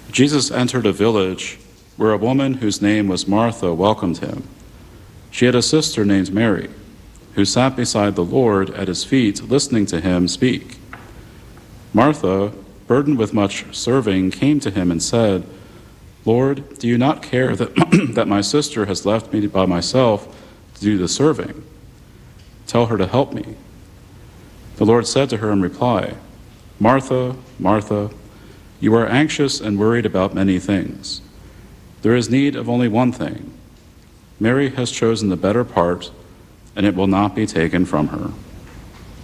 Jesus entered a village where a woman whose name was Martha welcomed him. She had a sister named Mary, who sat beside the Lord at his feet, listening to him speak. Martha, burdened with much serving, came to him and said, "Lord, do you not care that, that my sister has left me by myself to do the serving? Tell her to help me." The Lord said to her in reply, "Martha, Martha, you are anxious and worried about many things. There is need of only one thing. Mary has chosen the better part, and it will not be taken from her."